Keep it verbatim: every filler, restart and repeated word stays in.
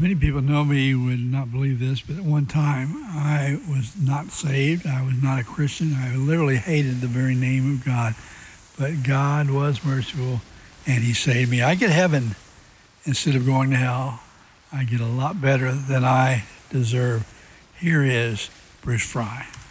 Many people know me would not believe this, but at one time I was not saved. I was not a Christian. I literally hated the very name of God. But God was merciful, and he saved me. I get heaven instead of going to hell. I get a lot better than I deserve. Here is Bruce Fry.